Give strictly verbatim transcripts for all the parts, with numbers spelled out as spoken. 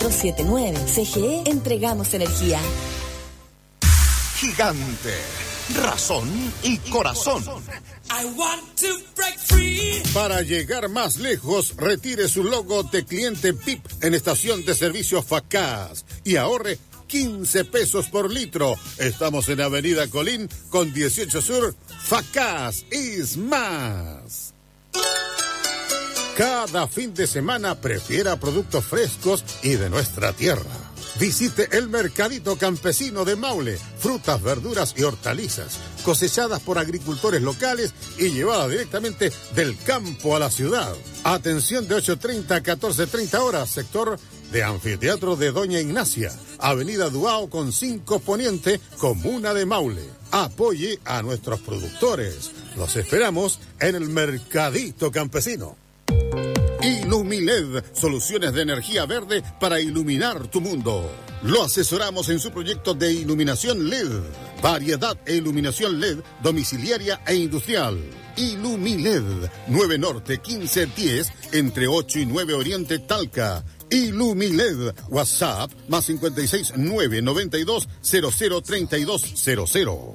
setenta y nueve. C G E, entregamos energía. Gigante, razón y corazón. I want to break free. Para llegar más lejos, retire su logo de cliente P I P en estación de servicio Facaz y ahorre quince pesos por litro. Estamos en Avenida Colín con dieciocho Sur. Facaz is más. Cada fin de semana prefiera productos frescos y de nuestra tierra. Visite el Mercadito Campesino de Maule. Frutas, verduras y hortalizas cosechadas por agricultores locales y llevadas directamente del campo a la ciudad. Atención de ocho treinta a catorce treinta horas, sector de Anfiteatro de Doña Ignacia, Avenida Duao con cinco Poniente, Comuna de Maule. Apoye a nuestros productores. Los esperamos en el Mercadito Campesino. Ilumiled, soluciones de energía verde para iluminar tu mundo. Lo asesoramos en su proyecto de iluminación L E D. Variedad e iluminación L E D domiciliaria e industrial. Ilumiled, nueve Norte quince diez, entre ocho y nueve Oriente Talca. Ilumiled, WhatsApp, más cincuenta y seis nueve noventa y dos cero cero treinta y dos cero cero.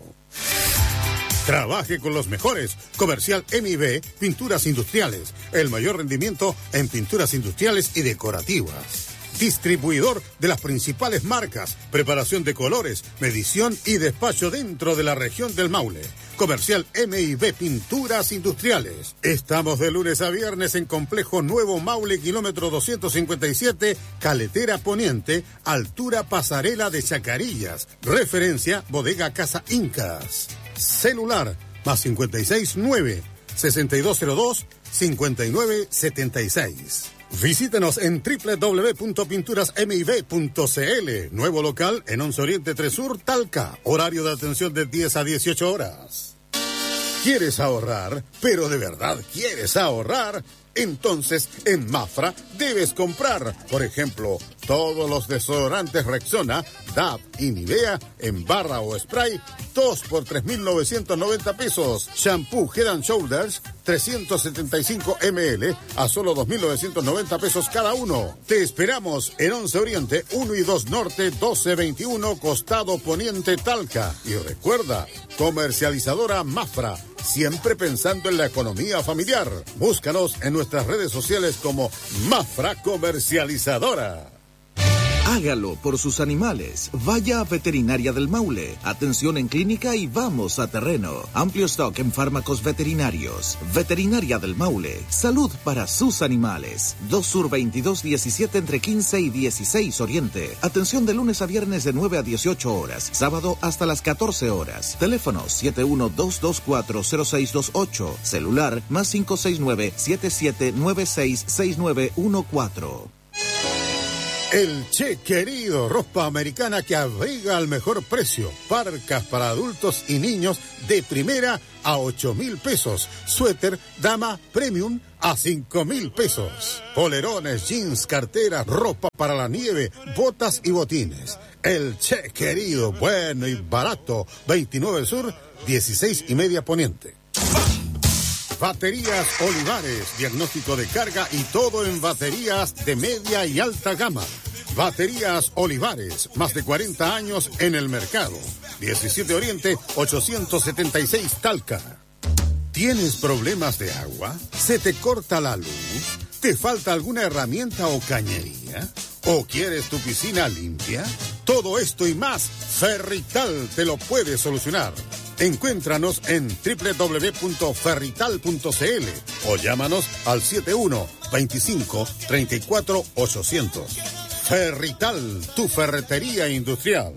Trabaje con los mejores. Comercial M I B, Pinturas Industriales. El mayor rendimiento en pinturas industriales y decorativas. Distribuidor de las principales marcas. Preparación de colores, medición y despacho dentro de la región del Maule. Comercial M I B Pinturas Industriales. Estamos de lunes a viernes en Complejo Nuevo Maule, kilómetro doscientos cincuenta y siete, Caletera Poniente, altura Pasarela de Chacarillas. Referencia Bodega Casa Incas. Celular más cincuenta y seis nueve, sesenta y dos cero dos, cincuenta y nueve setenta y seis. Visítenos en doble u doble u doble u punto pinturas m i b punto c l. Nuevo local en once Oriente tres Sur, Talca. Horario de atención de diez a dieciocho horas. ¿Quieres ahorrar? ¿Pero de verdad quieres ahorrar? Entonces, en Mafra debes comprar, por ejemplo, todos los desodorantes Rexona, D A V y Nivea en barra o spray, dos por tres mil novecientos noventa pesos. Shampoo Head and Shoulders, trescientos setenta y cinco mililitros a solo dos mil novecientos noventa pesos cada uno. Te esperamos en once Oriente, uno y dos Norte, doce veintiuno, Costado Poniente, Talca. Y recuerda, comercializadora Mafra, siempre pensando en la economía familiar. Búscanos en nuestras redes sociales como Mafra Comercializadora. Hágalo por sus animales. Vaya a Veterinaria del Maule. Atención en clínica y vamos a terreno. Amplio stock en fármacos veterinarios. Veterinaria del Maule. Salud para sus animales. dos Sur veintidós diecisiete entre quince y dieciséis Oriente. Atención de lunes a viernes de nueve a dieciocho horas. Sábado hasta las catorce horas. Teléfono siete uno dos dos cuatro cero seis dos ocho. Celular más cinco seis nueve siete siete nueve seis seis nueve uno cuatro. El Che Querido, ropa americana que abriga al mejor precio. Parcas para adultos y niños de primera a ocho mil pesos. Suéter dama premium a cinco mil pesos. Polerones, jeans, carteras, ropa para la nieve, botas y botines. El Che Querido, bueno y barato. veintinueve Sur, dieciséis y media Poniente. Baterías Olivares, diagnóstico de carga y todo en baterías de media y alta gama. Baterías Olivares, más de cuarenta años en el mercado. diecisiete Oriente, ochocientos setenta y seis Talca. ¿Tienes problemas de agua? ¿Se te corta la luz? ¿Te falta alguna herramienta o cañería? ¿O quieres tu piscina limpia? Todo esto y más, Ferrital te lo puede solucionar. Encuéntranos en doble u doble u doble u punto ferrital punto c l o llámanos al siete uno veinticinco treinta y cuatro ochocientos. Ferrital, tu ferretería industrial.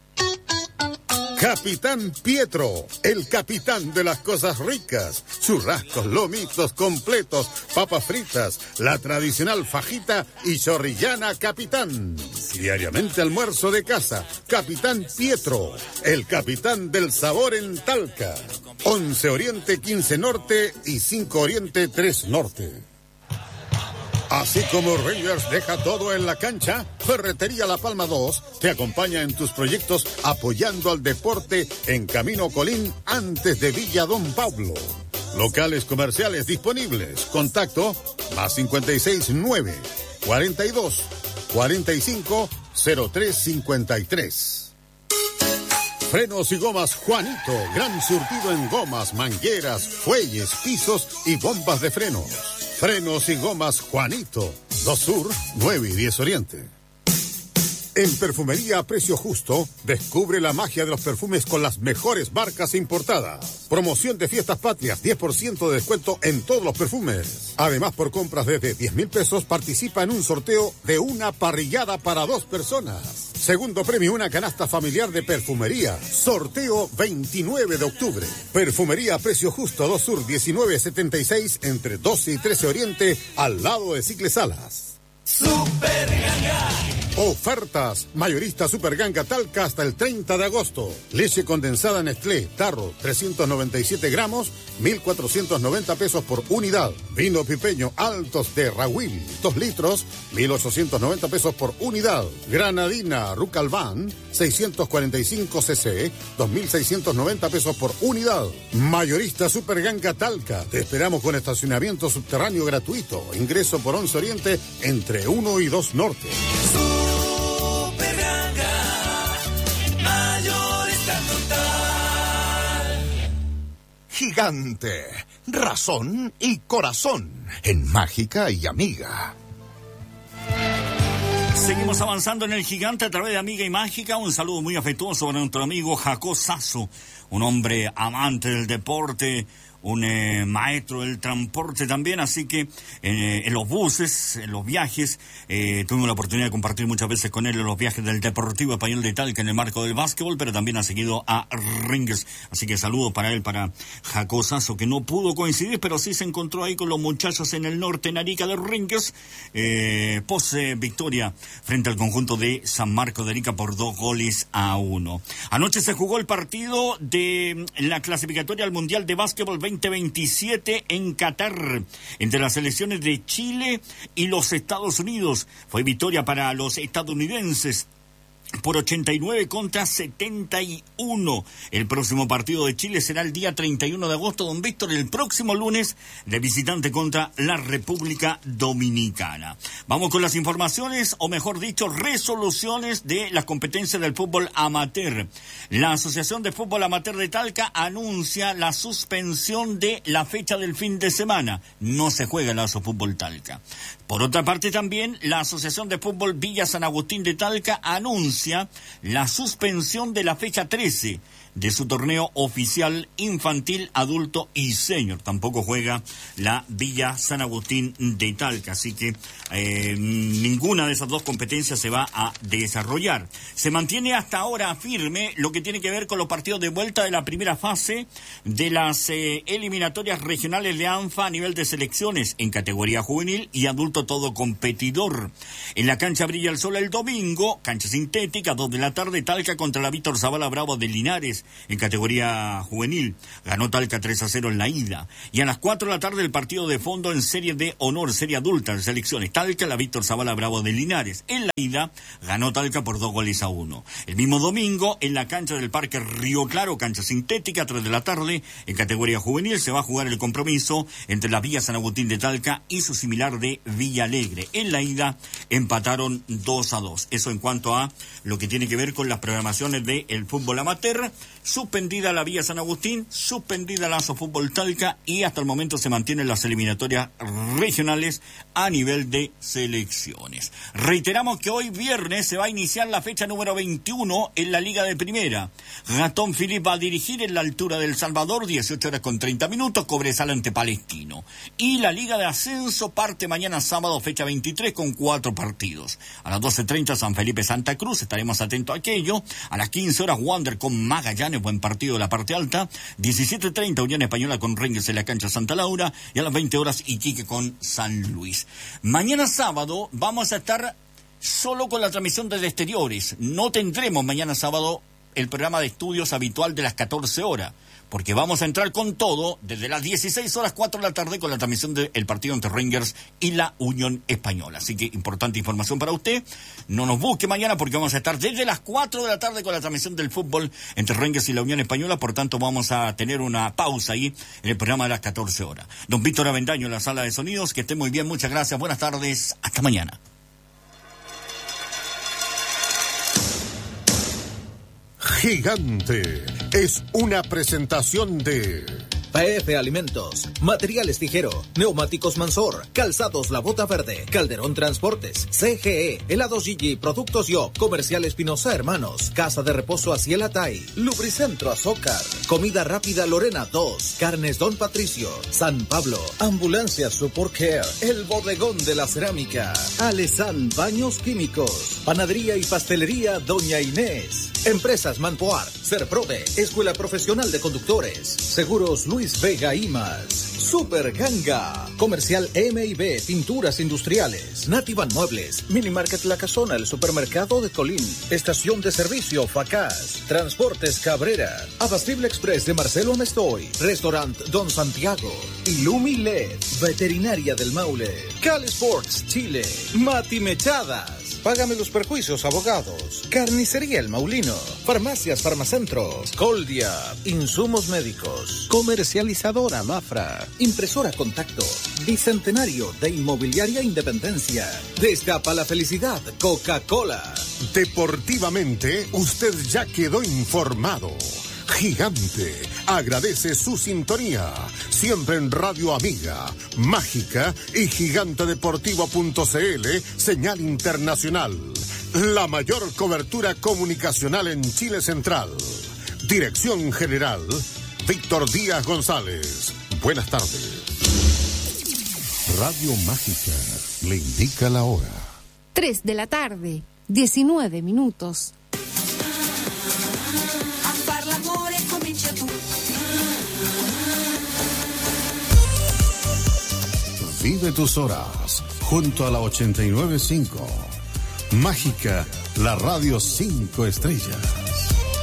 Capitán Pietro, el capitán de las cosas ricas. Churrascos, lomitos completos, papas fritas, la tradicional fajita y chorrillana Capitán. Diariamente almuerzo de casa. Capitán Pietro, el capitán del sabor en Talca. once Oriente, quince Norte y cinco Oriente, tres Norte. Así como Rangers deja todo en la cancha, Ferretería La Palma dos te acompaña en tus proyectos apoyando al deporte en Camino Colín antes de Villa Don Pablo. Locales comerciales disponibles. Contacto más cincuenta y seis nueve, cuarenta y dos, cuarenta y cinco, cero tres cincuenta y tres. Frenos y Gomas Juanito, gran surtido en gomas, mangueras, fuelles, pisos y bombas de frenos. Frenos y Gomas Juanito, dos Sur, nueve y diez Oriente. En Perfumería a Precio Justo, descubre la magia de los perfumes con las mejores marcas importadas. Promoción de Fiestas Patrias, diez por ciento de descuento en todos los perfumes. Además, por compras desde diez mil pesos, participa en un sorteo de una parrillada para dos personas. Segundo premio, una canasta familiar de perfumería. Sorteo veintinueve de octubre. Perfumería a Precio Justo, dos Sur, diecinueve setenta y seis, entre doce y trece Oriente, al lado de Cicles Salas. Super Ganga. Ofertas. Mayorista Super Ganga Talca hasta el treinta de agosto. Leche condensada Nestlé, tarro, trescientos noventa y siete gramos, mil cuatrocientos noventa pesos por unidad. Vino pipeño Altos de Rahuil, dos litros, mil ochocientos noventa pesos por unidad. Granadina Rucalván, seiscientos cuarenta y cinco cc, dos mil seiscientos noventa pesos por unidad. Mayorista Super Ganga Talca. Te esperamos con estacionamiento subterráneo gratuito. Ingreso por once Oriente entre uno y dos Norte. Gigante, razón y corazón en Mágica y Amiga. Seguimos avanzando en el Gigante a través de Amiga y Mágica. Un saludo muy afectuoso para nuestro amigo Jaco Sasso, un hombre amante del deporte, un eh, maestro del transporte también, así que eh, en los buses, en los viajes, eh, tuvimos la oportunidad de compartir muchas veces con él en los viajes del Deportivo Español de Talca en el marco del básquetbol, pero también ha seguido a Ringers, así que saludos para él, para Jaco Sasso, que no pudo coincidir, pero sí se encontró ahí con los muchachos en el norte, en Arica de Ringers, eh, pose victoria frente al conjunto de San Marcos de Arica por dos goles a uno. Anoche se jugó el partido de la clasificatoria al Mundial de Básquetbol veinte veintisiete en Qatar, entre las selecciones de Chile y los Estados Unidos. Fue victoria para los estadounidenses por ochenta y nueve contra setenta y uno. El próximo partido de Chile será el día treinta y uno de agosto, don Víctor, el próximo lunes, de visitante contra la República Dominicana. Vamos con las informaciones, o mejor dicho, resoluciones de las competencias del fútbol amateur. La Asociación de Fútbol Amateur de Talca anuncia la suspensión de la fecha del fin de semana. No se juega el Aso Fútbol Talca. Por otra parte, también la Asociación de Fútbol Villa San Agustín de Talca anuncia la suspensión de la fecha trece de su torneo oficial infantil, adulto y senior. Tampoco juega la Villa San Agustín de Talca, así que eh, ninguna de esas dos competencias se va a desarrollar. Se mantiene hasta ahora firme lo que tiene que ver con los partidos de vuelta de la primera fase de las eh, eliminatorias regionales de ANFA a nivel de selecciones en categoría juvenil y adulto todo competidor. En la cancha Brilla el Sol el domingo, cancha sintética, dos de la tarde, Talca contra la Víctor Zavala Bravo de Linares en categoría juvenil. Ganó Talca tres a cero en la ida. Y a las cuatro de la tarde el partido de fondo en serie de honor, serie adulta de selecciones. Talca, la Víctor Zavala Bravo de Linares. En la ida ganó Talca por dos goles a uno. El mismo domingo en la cancha del Parque Río Claro, cancha sintética, tres de la tarde, en categoría juvenil, se va a jugar el compromiso entre la Villa San Agustín de Talca y su similar de Villa Alegre. En la ida empataron dos a dos. Eso en cuanto a lo que tiene que ver con las programaciones del fútbol amateur. Suspendida la Villa San Agustín, suspendida la Aso Fútbol Talca y hasta el momento se mantienen las eliminatorias regionales a nivel de selecciones. Reiteramos que hoy viernes se va a iniciar la fecha número veintiuno en la Liga de Primera. Gastón Philip va a dirigir en la altura del Salvador, dieciocho horas con treinta minutos, Cobresal ante Palestino. Y la Liga de Ascenso parte mañana sábado, fecha veintitrés, con cuatro partidos. A las doce treinta San Felipe Santa Cruz, estaremos atentos a aquello. A las quince horas Wander con Magallanes, buen partido de la parte alta. diecisiete treinta Unión Española con Rangers en la cancha Santa Laura. Y a las veinte horas Iquique con San Luis. Mañana sábado vamos a estar solo con la transmisión desde exteriores. No tendremos mañana sábado el programa de estudios habitual de las catorce horas. Porque vamos a entrar con todo desde las dieciséis horas, cuatro de la tarde, con la transmisión del partido entre Rangers y la Unión Española. Así que importante información para usted. No nos busque mañana porque vamos a estar desde las cuatro de la tarde con la transmisión del fútbol entre Rangers y la Unión Española. Por tanto, vamos a tener una pausa ahí en el programa de las catorce horas. Don Víctor Avendaño en la sala de sonidos. Que esté muy bien, muchas gracias, buenas tardes, hasta mañana. Gigante es una presentación de P F Alimentos, Materiales Tijero, Neumáticos Mansor, Calzados La Bota Verde, Calderón Transportes, C G E, Helados Gigi, Productos Yo, Comercial Espinosa Hermanos, Casa de Reposo Aciel Atay, Lubricentro Azócar, Comida Rápida Lorena dos, Carnes Don Patricio, San Pablo, Ambulancia Support Care, El Bodegón de la Cerámica, Alesan Baños Químicos, Panadería y Pastelería Doña Inés, Empresas Manpoar, Serprove, Escuela Profesional de Conductores, Seguros Luis Vega y más, Super Ganga, Comercial M y B, Pinturas Industriales, Nativan Muebles, Minimarket La Casona, el Supermercado de Colín, Estación de Servicio Facaz, Transportes Cabrera, Abastible Express de Marcelo Amestoy, Restaurant Don Santiago, Ilumi L E D, Veterinaria del Maule, Cal Sports Chile, Mati Mechadas, Págame los Perjuicios Abogados, Carnicería El Maulino, Farmacias Farmacentros, Coldia, Insumos Médicos, Comercializadora Mafra, Impresora Contacto, Bicentenario de Inmobiliaria Independencia, Destapa la Felicidad, Coca-Cola. Deportivamente, usted ya quedó informado. Gigante agradece su sintonía, siempre en Radio Amiga, Mágica y Gigante Deportivo punto c l, señal internacional. La mayor cobertura comunicacional en Chile Central. Dirección General, Víctor Díaz González. Buenas tardes. Radio Mágica le indica la hora. tres de la tarde, diecinueve minutos. Vive tus horas junto a la ochenta y nueve punto cinco. Mágica, la radio cinco estrellas.